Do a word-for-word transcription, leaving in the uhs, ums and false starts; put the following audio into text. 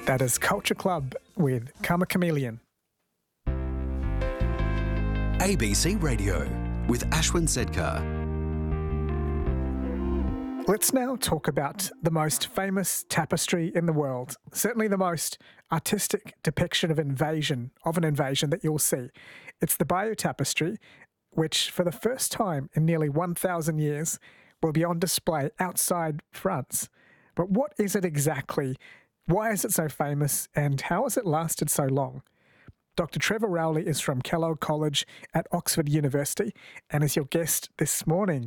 That is Culture Club with Karma Chameleon. A B C Radio with Ashwin Sedkar. Let's now talk about the most famous tapestry in the world, certainly the most artistic depiction of invasion, of an invasion that you'll see. It's the Bayeux Tapestry, which for the first time in nearly one thousand years will be on display outside France. But what is it exactly? Why is it so famous, and how has it lasted so long? Doctor Trevor Rowley is from Kellogg College at Oxford University and is your guest this morning.